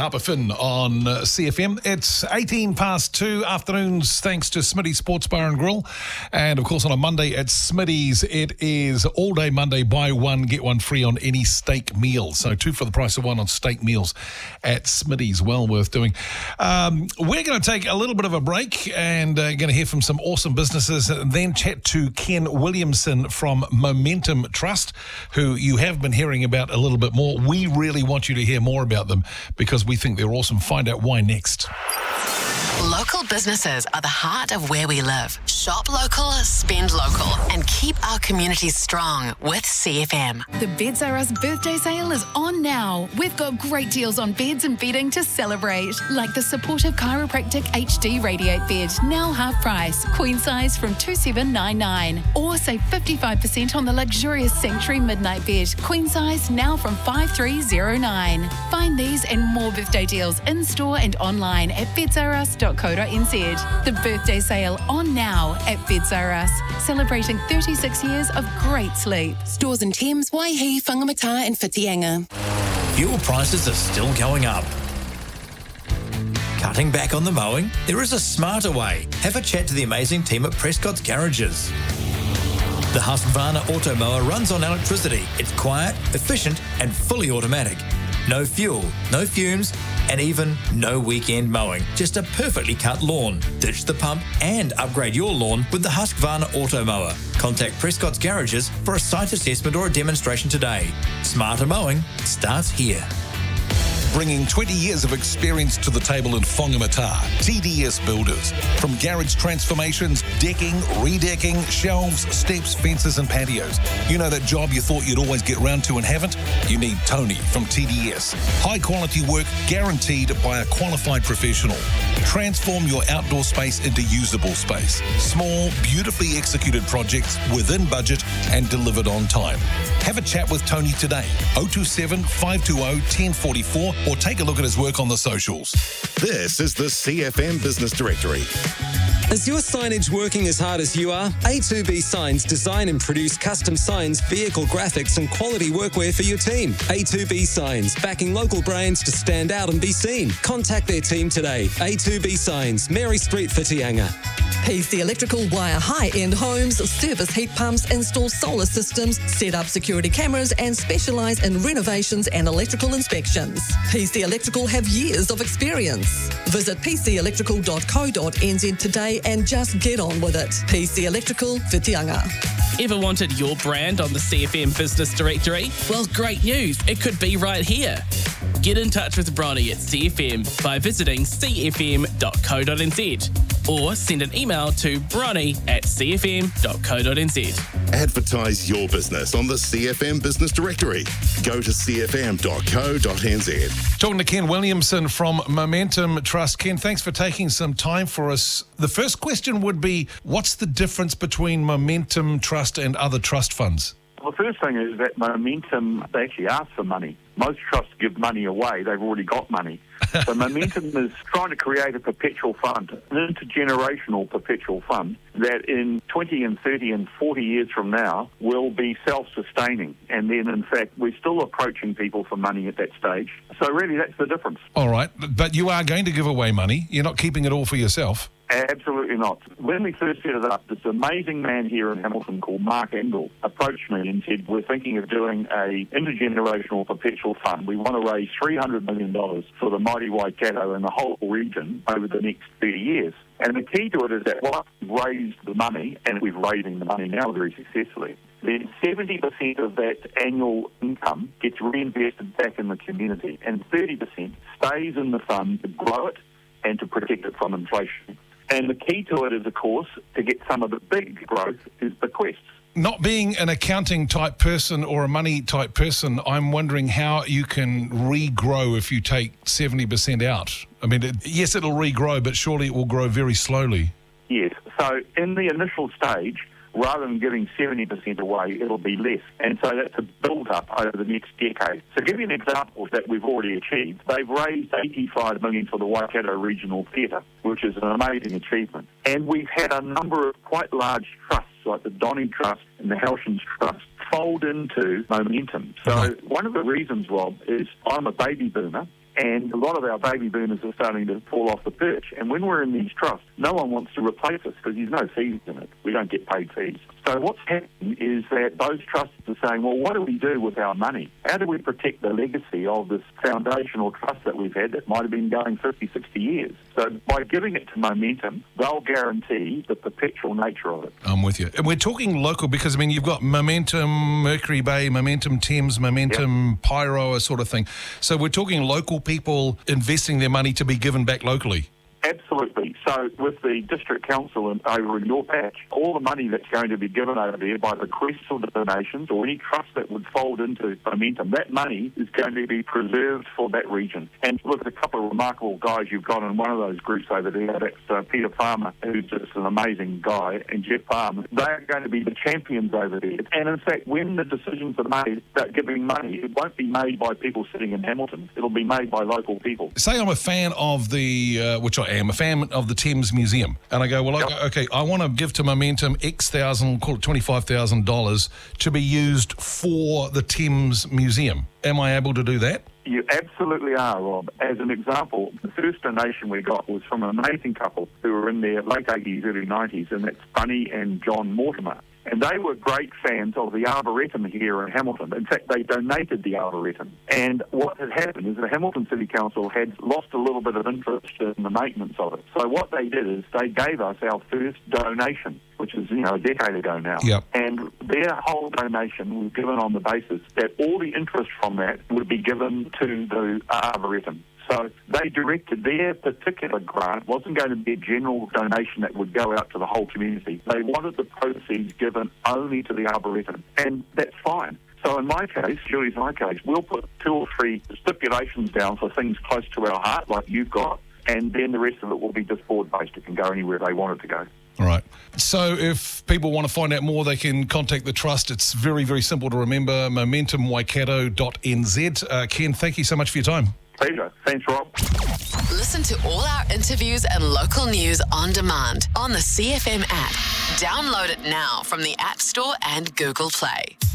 Harper Finn on CFM. It's 18 past 2 afternoons, thanks to Smitty's Sports Bar and Grill. And, of course, on a Monday at Smitty's, it is all day Monday, buy one, get one free on any steak meal. So 2 for the price of 1 on steak meals at Smitty's. Well worth doing. We're going to take a little bit of a break and going to hear from some awesome businesses and then chat to Ken Williamson from Momentum Trust, who you have been hearing about a little bit more. We really want you to hear more about them because we think they're awesome. Find out why next. Local businesses are the heart of where we live. Shop local, spend local, and keep our communities strong with CFM. The Beds R Us birthday sale is on now. We've got great deals on beds and bedding to celebrate, like the supportive chiropractic HD Radiate bed, now half price, queen size from $2,799. Or save 55% on the luxurious Sanctuary Midnight bed, queen size now from $5,309. Find these and more birthday deals in store and online at bedsrus.co.nz. The birthday sale on now at Beds R Us, celebrating 36 years of great sleep. Stores in Thames, Waihi, Whangamata and Whitianga. Fuel prices are still going up. Cutting back on the mowing? There is a smarter way. Have a chat to the amazing team at Prescott's Garages. The Husqvarna Auto Mower runs on electricity. It's quiet, efficient and fully automatic. No fuel, no fumes, and even no weekend mowing. Just a perfectly cut lawn. Ditch the pump and upgrade your lawn with the Husqvarna Auto Mower. Contact Prescott's Garages for a site assessment or a demonstration today. Smarter mowing starts here. Bringing 20 years of experience to the table in Whangamata, TDS Builders. From garage transformations, decking, redecking, shelves, steps, fences and patios. You know that job you thought you'd always get round to and haven't? You need Tony from TDS. High quality work guaranteed by a qualified professional. Transform your outdoor space into usable space. Small, beautifully executed projects within budget and delivered on time. Have a chat with Tony today, 027 520 1044, or take a look at his work on the socials. This is the CFM Business Directory. Is your signage working as hard as you are? A2B Signs design and produce custom signs, vehicle graphics and quality workwear for your team. A2B Signs, backing local brands to stand out and be seen. Contact their team today. A2B Signs, Mary Street, Whitianga. PC Electrical wire high-end homes, service heat pumps, install solar systems, set up security cameras and specialise in renovations and electrical inspections. PC Electrical have years of experience. Visit pcelectrical.co.nz today and just get on with it. PC Electrical, Whitianga. Ever wanted your brand on the CFM Business Directory? Well, great news. It could be right here. Get in touch with Bronny at CFM by visiting cfm.co.nz or send an email to bronny@cfm.co.nz. Advertise your business on the CFM Business Directory. Go to cfm.co.nz. Talking to Ken Williamson from Momentum Trust. Ken, thanks for taking some time for us. The first question would be, what's the difference between Momentum Trust and other trust funds? Well, the first thing is that Momentum, they actually ask for money. Most trusts give money away. They've already got money. So Momentum is trying to create a perpetual fund, an intergenerational perpetual fund that in 20 and 30 and 40 years from now will be self-sustaining. And then, in fact, we're still approaching people for money at that stage. So really, that's the difference. All right. But you are going to give away money. You're not keeping it all for yourself. Absolutely not. When we first set it up, this amazing man here in Hamilton called Mark Engel approached me and said, we're thinking of doing a intergenerational perpetual fund. We want to raise $300 million for the mighty Waikato and the whole region over the next 30 years. And the key to it is that once we've raised the money, and we're raising the money now very successfully, then 70% of that annual income gets reinvested back in the community, and 30% stays in the fund to grow it and to protect it from inflation. And the key to it is, of course, to get some of the big growth is bequests. Not being an accounting type person or a money type person, I'm wondering how you can regrow if you take 70% out. I mean, yes, it'll regrow, but surely it will grow very slowly. Yes. So in the initial stage, rather than giving 70% away, it'll be less. And so that's a build-up over the next decade. So to give you an example that we've already achieved, they've raised $85 million for the Waikato Regional Theatre, which is an amazing achievement. And we've had a number of quite large trusts, like the Donny Trust and the Helsons Trust, fold into Momentum. So one of the reasons, Rob, is I'm a baby boomer, and a lot of our baby boomers are starting to fall off the perch. And when we're in these trusts, no one wants to replace us because there's no fees in it. We don't get paid fees. So what's happening is that those trusts are saying, well, what do we do with our money? How do we protect the legacy of this foundational trust that we've had that might have been going 50, 60 years? So by giving it to Momentum, they'll guarantee the perpetual nature of it. I'm with you. And we're talking local because, I mean, you've got Momentum Mercury Bay, Momentum Thames, Momentum Pyro, sort of thing. So we're talking local people investing their money to be given back locally. Absolutely. So with the District Council over in your patch, all the money that's going to be given over there by the bequests or donations or any trust that would fold into Momentum, that money is going to be preserved for that region. And look at a couple of remarkable guys you've got in one of those groups over there. That's Peter Farmer, who's just an amazing guy, and Jeff Farmer. They're going to be the champions over there. And in fact, when the decisions are made about giving money, it won't be made by people sitting in Hamilton. It'll be made by local people. Say I'm a fan of the, which I am, a fan of the Thames Museum, and I go, well, okay, I want to give to Momentum X thousand, call it $25,000 to be used for the Thames Museum. Am I able to do that? You absolutely are, Rob. As an example, the first donation we got was from an amazing couple who were in their late 80s, early 90s, and that's Bunny and John Mortimer. And they were great fans of the Arboretum here in Hamilton. In fact, they donated the Arboretum. And what had happened is the Hamilton City Council had lost a little bit of interest in the maintenance of it. So what they did is they gave us our first donation, which is, a decade ago now. Yep. And their whole donation was given on the basis that all the interest from that would be given to the Arboretum. So they directed their particular grant wasn't going to be a general donation that would go out to the whole community. They wanted the proceeds given only to the Arboretum, and that's fine. So in my case, Julie's my case, we'll put 2 or 3 stipulations down for things close to our heart, like you've got, and then the rest of it will be just board-based. It can go anywhere they want it to go. All right. So if people want to find out more, they can contact the Trust. It's very, very simple to remember, momentumwaikato.nz. Ken, thank you so much for your time. Pleasure. Thanks, Rob. Listen to all our interviews and local news on demand on the CFM app. Download it now from the App Store and Google Play.